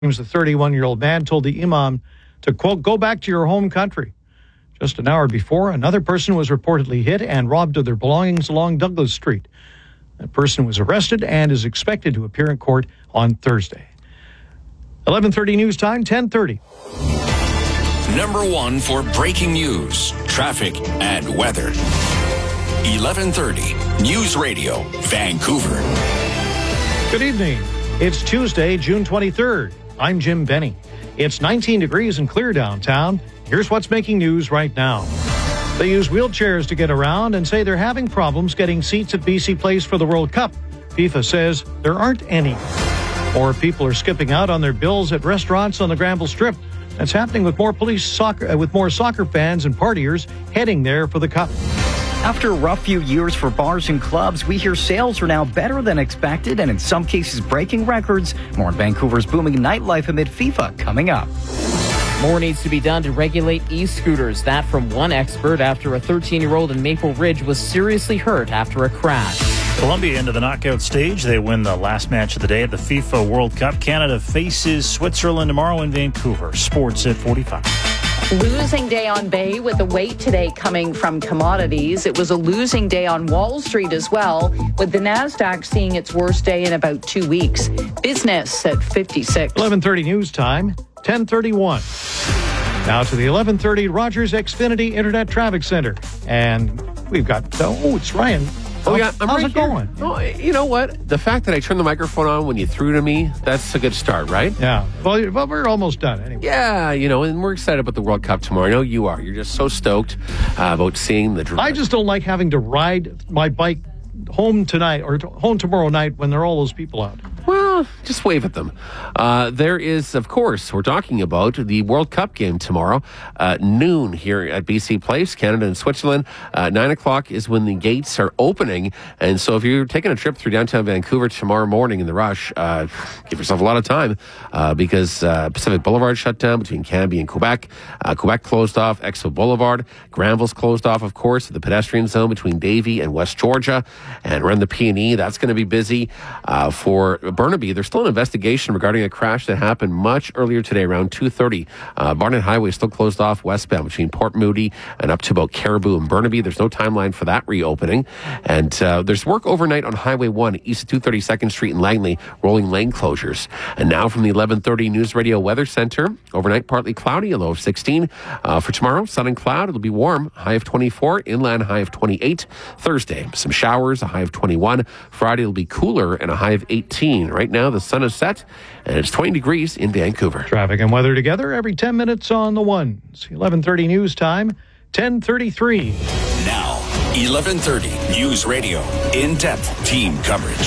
The 31-year-old man told the imam to, quote, go back to your home country. Just an hour before, another person was reportedly hit and robbed of their belongings along Douglas Street. That person was arrested and is expected to appear in court on Thursday. 11:30 news time, 10:30. Number one for breaking news, traffic, and weather. 11:30 News Radio, Vancouver. Good evening. It's Tuesday, June 23rd. I'm Jim Benny. It's 19 degrees and clear downtown. Here's what's making news right now. They use wheelchairs to get around and say they're having problems getting seats at BC Place for the World Cup. FIFA says there aren't any. More people are skipping out on their bills at restaurants on the Granville Strip. That's happening with more soccer fans and partiers heading there for the Cup. After a rough few years for bars and clubs, we hear sales are now better than expected and in some cases breaking records. More on Vancouver's booming nightlife amid FIFA coming up. More needs to be done to regulate e-scooters. That from one expert after a 13-year-old in Maple Ridge was seriously hurt after a crash. Colombia into the knockout stage. They win the last match of the day at the FIFA World Cup. Canada faces Switzerland tomorrow in Vancouver. Sports at 45. Losing day on Bay with the weight today coming from commodities. It was a losing day on Wall Street as well, with the NASDAQ seeing its worst day in about 2 weeks. Business at 56. 11:30 news time, 10:31. Now to the 11:30 Rogers Xfinity Internet Traffic Center. And we've got, it's Ryan. Oh, yeah. How's it going? Oh, you know what? The fact that I turned the microphone on when you threw to me, that's a good start, right? Yeah. Well, we're almost done anyway. Yeah, and we're excited about the World Cup tomorrow. I know you are. You're just so stoked about seeing the... I just don't like having to ride my bike home tonight or home tomorrow night when there are all those people out. Well, just wave at them. There is, of course, we're talking about the World Cup game tomorrow, noon here at BC Place, Canada and Switzerland. 9 o'clock is when the gates are opening. And so if you're taking a trip through downtown Vancouver tomorrow morning in the rush, give yourself a lot of time because Pacific Boulevard shut down between Cambie and Quebec. Quebec closed off, Expo Boulevard. Granville's closed off, of course, the pedestrian zone between Davie and West Georgia. And around the P&E, that's going to be busy. For Burnaby, there's still an investigation regarding a crash that happened much earlier today around 2:30. Barnett Highway is still closed off westbound between Port Moody and up to about Caribou and Burnaby. There's no timeline for that reopening. And there's work overnight on Highway 1 east of 232nd Street in Langley, rolling lane closures. And now from the 11:30 News Radio Weather Center, overnight partly cloudy, a low of 16. For tomorrow, sun and cloud, it'll be warm, high of 24, inland high of 28. Thursday, some showers, a high of 21. Friday, it'll be cooler and a high of 18. Right now, the sun is set, and it's 20 degrees in Vancouver. Traffic and weather together every 10 minutes on the ones. 11:30 news time, 10:33. Now, 11:30 News Radio, in-depth team coverage.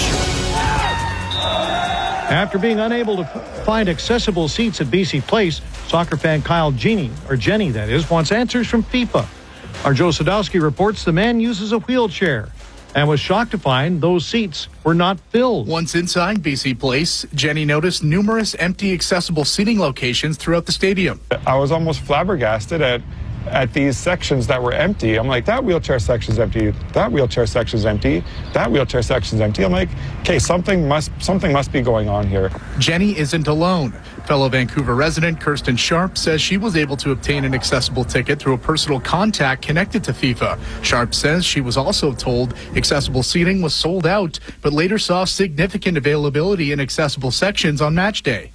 After being unable to find accessible seats at BC Place, soccer fan Kyle Jenny, wants answers from FIFA. Our Joe Sadowski reports the man uses a wheelchair and was shocked to find those seats were not filled. Once inside BC Place, Jenny noticed numerous empty accessible seating locations throughout the stadium. I was almost flabbergasted at these sections that were empty. I'm like, that wheelchair section's empty, that wheelchair section's empty, that wheelchair section's empty. I'm like, okay, something must be going on here. Jenny isn't alone. Fellow Vancouver resident Kirsten Sharp says she was able to obtain an accessible ticket through a personal contact connected to FIFA. Sharp says she was also told accessible seating was sold out, but later saw significant availability in accessible sections on match day.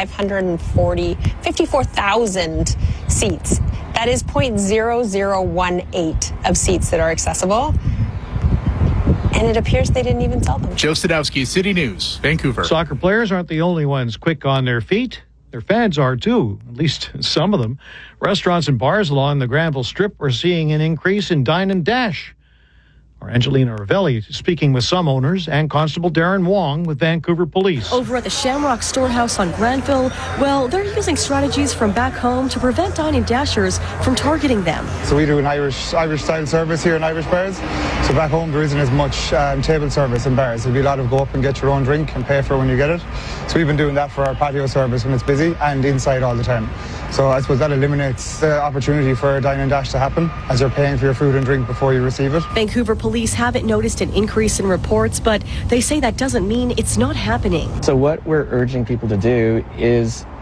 54,000 seats. That is 0.0018 of seats that are accessible. And it appears they didn't even sell them. Joe Sadowski, City News, Vancouver. Soccer players aren't the only ones quick on their feet. Their fans are too, at least some of them. Restaurants and bars along the Granville Strip are seeing an increase in dine and dash. Our Angelina Ravelli speaking with some owners and Constable Darren Wong with Vancouver Police. Over at the Shamrock Storehouse on Granville, well, they're using strategies from back home to prevent dine and dashers from targeting them. So we do an Irish-style service here in Irish bars. So back home there isn't as much table service in bars. There'll be a lot of go up and get your own drink and pay for it when you get it. So we've been doing that for our patio service when it's busy and inside all the time. So I suppose that eliminates the opportunity for a dine and dash to happen as you're paying for your food and drink before you receive it. Vancouver Police police haven't noticed an increase in reports, but they say that doesn't mean it's not happening. So what we're urging people to do is